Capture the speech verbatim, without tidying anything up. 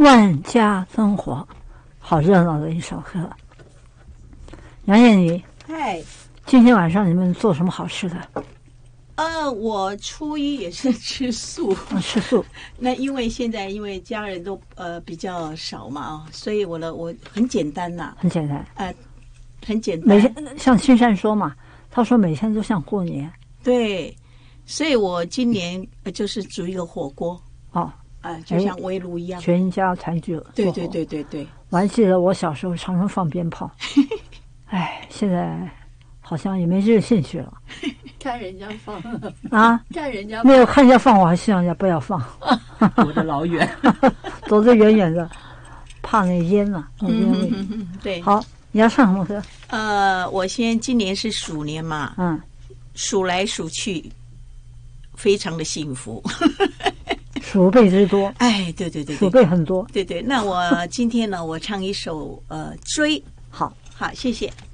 万家灯火，好热闹的一首歌。杨燕妮， 嗨， 今天晚上你们做什么好吃的？ 呃，我初一也是吃素， 啊、吃素。 那因为现在因为家人都呃比较少嘛啊，所以我的我很简单呐、 很简单， 呃，很简单。 每天像青山说嘛，他说每天都像过年。 对，所以我今年呃就是煮一个火锅哦， 啊、呃，就像围炉一样， 全家团聚了。 对对对对对。 我还记得我小时候常常放鞭炮，哎，现在好像也没这个兴趣了。 看人家放啊， 看人家没有看人家放，我还希望人家不要放， 躲得老远， 躲得远远的，怕那烟啊，那烟味。 嗯嗯、对， 好，你要唱什么歌？ 呃，我先今年是鼠年嘛， 嗯， 数来数去，非常的幸福。 鼠辈之多， 哎，对对对对， 鼠辈很多。 对对，那我今天呢，我唱一首呃《追》， 好， 好，谢谢。